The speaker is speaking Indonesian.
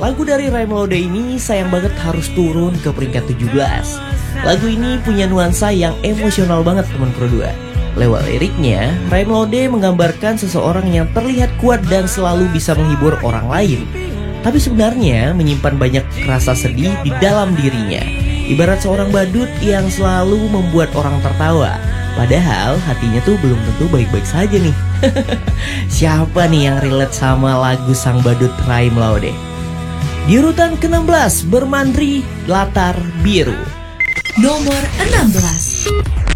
lagu dari Rhyme Laude ini sayang banget harus turun ke peringkat 17. Lagu ini punya nuansa yang emosional banget teman Pro 2. Lewat liriknya, Rhyme Laude menggambarkan seseorang yang terlihat kuat dan selalu bisa menghibur orang lain, tapi sebenarnya menyimpan banyak rasa sedih di dalam dirinya. Ibarat seorang badut yang selalu membuat orang tertawa, padahal hatinya tuh belum tentu baik-baik saja nih. Siapa nih yang relate sama lagu Sang Badut Rhyme Laude? Di urutan ke-16, Bermandri Latar Biru. Nomor 16.